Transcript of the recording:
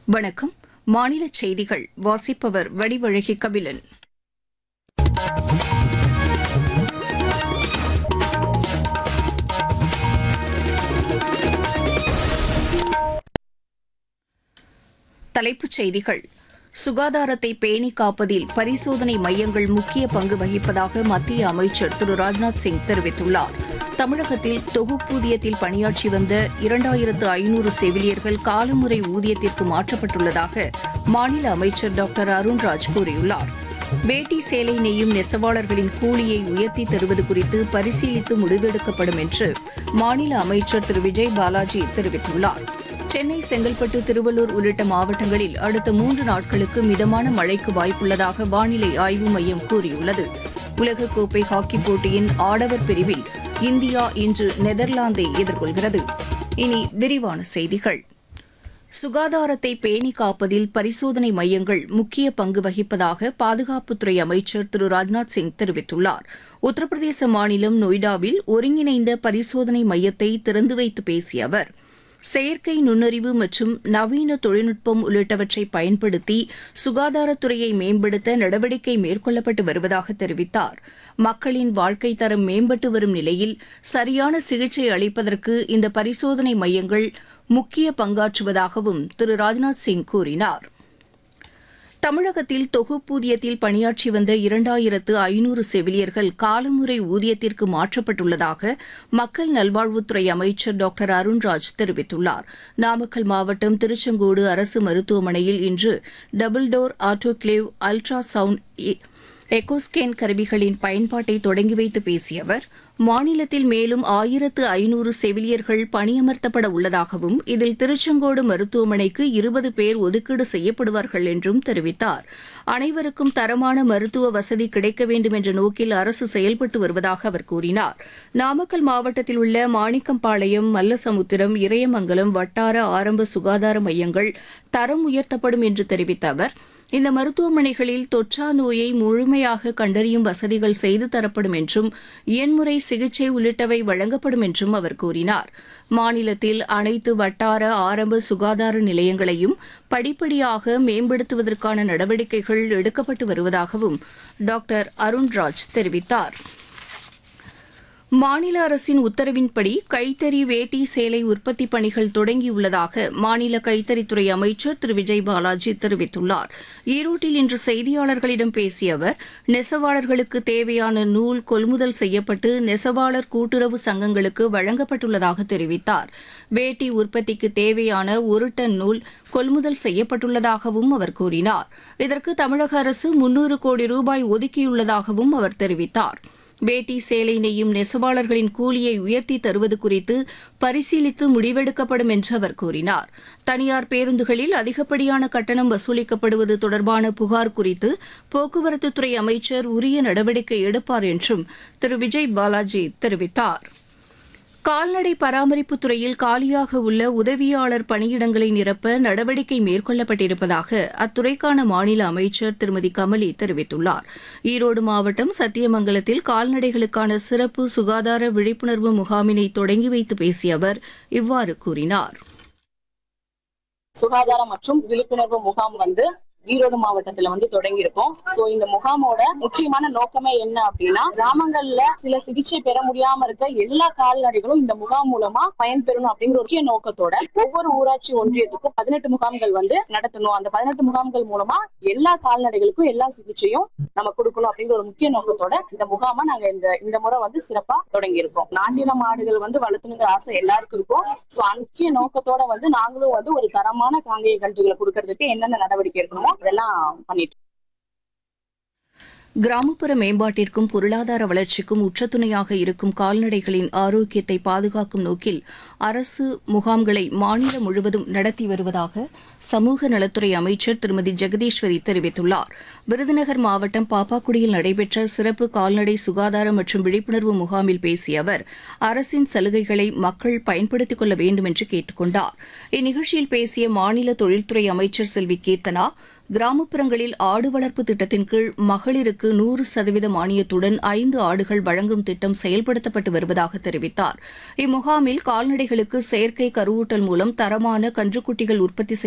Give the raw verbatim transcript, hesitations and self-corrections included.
வணக்கம். மாநில செய்திகள் வாசிப்பவர் வடிவழகி கபிலன். தலைப்புச் செய்திகள். சுகாதாரத்தை பேணி காப்பதில் பரிசோதனை மையங்கள் முக்கிய பங்கு வகிப்பதாக மத்திய அமைச்சர் திரு ராஜ்நாத் சிங் தெரிவித்துள்ளார். தமிழகத்தில் தொகுப்பூதியத்தில் பணியாற்றி வந்த இரண்டாயிரத்து ஐநூறு செவிலியர்கள் காலமுறை ஊதியத்திற்கு மாற்றப்பட்டுள்ளதாக மாநில அமைச்சர் டாக்டர் அருண்ராஜ் கூறியுள்ளார். வேட்டி சேலை நெய்யும் நெசவாளர்களின் கூலியை உயர்த்தி தருவது குறித்து பரிசீலித்து முடிவெடுக்கப்படும் என்று மாநில அமைச்சர் திரு விஜய் பாலாஜி தெரிவித்துள்ளார். சென்னை, செங்கல்பட்டு, திருவள்ளூர் உள்ளிட்ட மாவட்டங்களில் அடுத்த மூன்று நாட்களுக்கு மிதமான மழைக்கு வாய்ப்புள்ளதாக வானிலை ஆய்வு மையம் கூறியுள்ளது. உலகக்கோப்பை ஹாக்கிப் போட்டியின் ஆடவர் பிரிவில் இந்தியா இன்று நெதர்லாந்தை எதிர்கொள்கிறது. இனி விரிவான செய்திகள். சுகாதாரத்தை பேணி காப்பதில் பரிசோதனை மையங்கள் முக்கிய பங்கு வகிப்பதாக பாதுகாப்புத்துறை அமைச்சர் திரு ராஜ்நாத் சிங் தெரிவித்துள்ளார். உத்தரப்பிரதேச மாநிலம் நொய்டாவில் ஒருங்கிணைந்த பரிசோதனை மையத்தை திறந்து வைத்து பேசிய அவர், செயற்கை நுண்ணறிவு மற்றும் நவீன தொழில்நுட்பம் உள்ளிட்டவற்றை பயன்படுத்தி சுகாதாரத்துறையை மேம்படுத்த நடவடிக்கை மேற்கொள்ளப்பட்டு வருவதாக தெரிவித்தார். மக்களின் வாழ்க்கை தரம் மேம்பட்டு வரும் நிலையில் சரியான சிகிச்சை அளிப்பதற்கு இந்த பரிசோதனை மையங்கள் முக்கிய பங்காற்றுவதாகவும் திரு ராஜ்நாத் சிங் கூறினார். தமிழகத்தில் தொகுப்பூதியத்தில் பணியாற்றி வந்த இரண்டாயிரத்து ஐநூறு செவிலியர்கள் காலமுறை ஊதியத்திற்கு மாற்றப்பட்டுள்ளதாக மக்கள் நல்வாழ்வுத்துறை அமைச்சர் டாக்டர் அருண்ராஜ் தெரிவித்துள்ளார். நாமக்கல் மாவட்டம் திருச்செங்கோடு அரசு மருத்துவமனையில் இன்று double door autoclave ultra sound echo scan கருவிகளின் பயன்பாட்டை தொடங்கி வைத்து பேசிய அவர், மாநிலத்தில் மேலும் ஆயிரத்து ஐநூறு செவிலியர்கள் பணியமர்த்தப்பட உள்ளதாகவும் இதில் திருச்செங்கோடு மருத்துவமனைக்கு இருபது பேர் ஒதுக்கீடு செய்யப்படுவார்கள் என்றும் தெரிவித்தார். அனைவருக்கும் தரமான மருத்துவ வசதி கிடைக்க வேண்டும் என்ற நோக்கில் அரசு செயல்பட்டு வருவதாக அவர் கூறினார். நாமக்கல் மாவட்டத்தில் உள்ள மாணிக்கம்பாளையம், மல்லசமுத்திரம், இறையமங்கலம் வட்டார ஆரம்ப சுகாதார மையங்கள் தரம் உயர்த்தப்படும் என்று தெரிவித்த அவர், இந்த மருத்துவமனைகளில் தொற்றா நோயை முழுமையாக கண்டறியும் வசதிகள் செய்து தரப்படும் என்றும் எண்முறை சிகிச்சை உள்ளிட்டவை வழங்கப்படும் என்றும் அவர் கூறினார். மாநிலத்தில் அனைத்து வட்டார ஆரம்ப சுகாதார நிலையங்களையும் படிப்படியாக மேம்படுத்துவதற்கான நடவடிக்கைகள் எடுக்கப்பட்டு வருவதாகவும் டாக்டர் அருண்ராஜ் தெரிவித்தார். மாநில அரசின் உத்தரவின்படி கைத்தறி, வேட்டி, சேலை உற்பத்தி பணிகள் தொடங்கியுள்ளதாக மாநில கைத்தறித்துறை அமைச்சர் திரு விஜய் பாலாஜி தெரிவித்துள்ளார். ஈரோட்டில் இன்று செய்தியாளர்களிடம் பேசிய அவர், நெசவாளர்களுக்கு தேவையான நூல் கொள்முதல் செய்யப்பட்டு நெசவாளர் கூட்டுறவு சங்கங்களுக்கு வழங்கப்பட்டுள்ளதாக தெரிவித்தார். வேட்டி உற்பத்திக்கு தேவையான ஒரு டன் நூல் கொள்முதல் செய்யப்பட்டுள்ளதாகவும் அவர் கூறினார். இதற்கு தமிழக அரசு முன்னூறு கோடி ரூபாய் ஒதுக்கியுள்ளதாகவும் அவர் தெரிவித்தார். வேட்டி சேலை நெய்யும் நெசவாளர்களின் கூலியை உயர்த்தி தருவது குறித்து பரிசீலித்து முடிவெடுக்கப்படும் என்று அவர் கூறினார். தனியார் பேருந்துகளில் அதிகப்படியான கட்டணம் வசூலிக்கப்படுவது தொடர்பான புகார் குறித்து போக்குவரத்துத்துறை அமைச்சர் உரிய நடவடிக்கை எடுப்பார் என்றும் திரு விஜய் பாலாஜி தெரிவித்தார். கால்நடை பராமரிப்புத் துறையில் காலியாக உள்ள உதவியாளர் பணியிடங்களை நிரப்ப நடவடிக்கை மேற்கொள்ளப்பட்டிருப்பதாக அத்துறைக்கான மாநில அமைச்சர் திருமதி கமலி தெரிவித்துள்ளார். ஈரோடு மாவட்டம் சத்தியமங்கலத்தில் கால்நடைகளுக்கான சிறப்பு சுகாதார விழிப்புணர்வு முகாமினை தொடங்கி வைத்து பேசிய அவர் இவ்வாறு கூறினார். சுகாதாரம் மற்றும் விழிப்புணர்வு முகாம் வந்து ஈரோடு மாவட்டத்துல வந்து தொடங்கி இருக்கோம். சோ இந்த முகாமோட முக்கியமான நோக்கமே என்ன அப்படின்னா, கிராமங்கள்ல சில சிகிச்சை பெற முடியாம இருக்க எல்லா கால்நடைகளும் இந்த முகாம் மூலமா பயன்பெறணும் அப்படிங்கிற முக்கிய நோக்கத்தோட ஒவ்வொரு ஊராட்சி ஒன்றியத்துக்கும் பதினெட்டு முகாம்கள் வந்து நடத்தணும். அந்த பதினெட்டு முகாம்கள் மூலமா எல்லா கால்நடைகளுக்கும் எல்லா சிகிச்சையும் நம்ம கொடுக்கணும் அப்படிங்கிற ஒரு முக்கிய நோக்கத்தோட இந்த முகாமை நாங்க இந்த இந்த முறை வந்து சிறப்பா தொடங்கி இருக்கோம். நாட்டின மாடுகள் வந்து வளர்த்தணுங்கிற ஆசை எல்லாருக்கும் இருக்கும். சோ முக்கிய நோக்கத்தோட வந்து நாங்களும் வந்து ஒரு தரமான காங்கேய கன்றுகளை கொடுக்கறதுக்கு என்னென்ன நடவடிக்கை எடுக்கணுமோ அதெல்லாம் பண்ணிட்டு. கிராமப்புற மேம்பாட்டிற்கும் பொருளாதார வளர்ச்சிக்கும் உச்சத்துணையாக இருக்கும் கால்நடைகளின் ஆரோக்கியத்தை பாதுகாக்கும் நோக்கில் அரசு முகாம்களை மாநிலம் முழுவதும் நடத்தி வருவதாக சமூக நலத்துறை அமைச்சர் திருமதி ஜெகதீஸ்வரி தெரிவித்துள்ளார். விருதுநகர் மாவட்டம் பாப்பாக்குடியில் நடைபெற்ற சிறப்பு கால்நடை சுகாதாரம் மற்றும் விழிப்புணர்வு முகாமில் பேசிய அவர், அரசின் சலுகைகளை மக்கள் பயன்படுத்திக் கொள்ள வேண்டும் என்று கேட்டுக் கொண்டார். இந்நிகழ்ச்சியில் பேசிய மாநில தொழில்துறை அமைச்சர் செல்வி கீர்த்தனா, கிராமப்புறங்களில் ஆடு வளர்ப்பு திட்டத்தின் கீழ் மகளிருக்கு நூறு சதவீத மானியத்துடன் ஐந்து ஆடுகள் வழங்கும் திட்டம் செயல்படுத்தப்பட்டு வருவதாக தெரிவித்தார். இம்முகாமில் கால்நடைகளுக்கு செயற்கை கருவூட்டல் மூலம் தரமான கன்றுக்குட்டிகள் உற்பத்தி